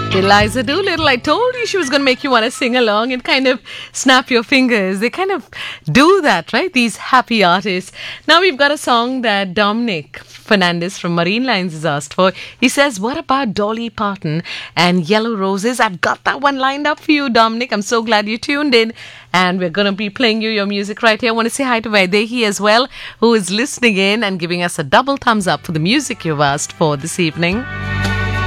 Eliza Doolittle, I told you she was going to make you want to sing along and kind of snap your fingers. They kind of do that, right? These happy artists. Now we've got a song that Dominic Fernandez from Marine Lines has asked for. He says, what about Dolly Parton and Yellow Roses? I've got that one lined up for you, Dominic. I'm so glad you tuned in. And we're going to be playing you your music right here. I want to say hi to Vaidehi as well, who is listening in and giving us a double thumbs up for the music you've asked for this evening.